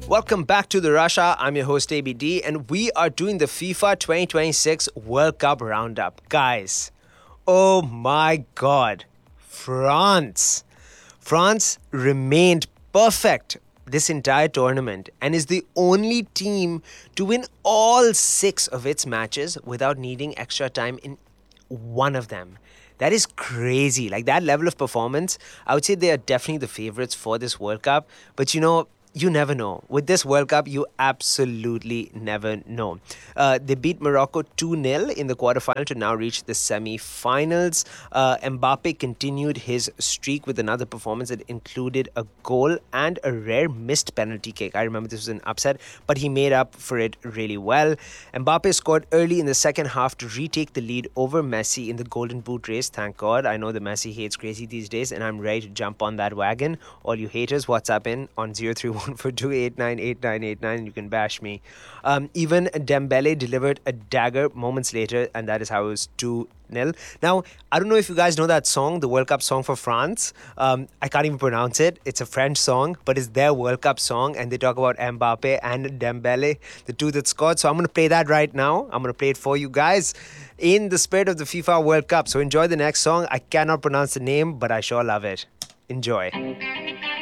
Welcome back to the Russia. I'm your host ABD, and we are doing the FIFA 2026 World Cup Roundup. Guys, oh my god, France. France remained perfect this entire tournament and is the only team to win all 6 of its matches without needing extra time in one of them. That is crazy. Like that level of performance, I would say they are definitely the favorites for this World Cup. But you never know. With this World Cup, you absolutely never know. They beat Morocco 2-0 in the quarterfinal to now reach the semi-finals. Mbappe continued his streak with another performance that included a goal and a rare missed penalty kick. I remember this was an upset, but he made up for it really well. Mbappe scored early in the second half to retake the lead over Messi in the Golden Boot race. Thank God. I know the Messi hates crazy these days, and I'm ready to jump on that wagon. All you haters, WhatsApp in on 03142898989. You can bash me. Even Dembele delivered a dagger moments later, and that is how it was 2-0. Now, I don't know if you guys know that song, the World Cup song for France. I can't even pronounce it. It's a French song, but it's their World Cup song, and they talk about Mbappe and Dembele, the two that scored. So I'm going to play that right now. I'm going to play it for you guys in the spirit of the FIFA World Cup. So enjoy the next song. I cannot pronounce the name, but I sure love it. Enjoy.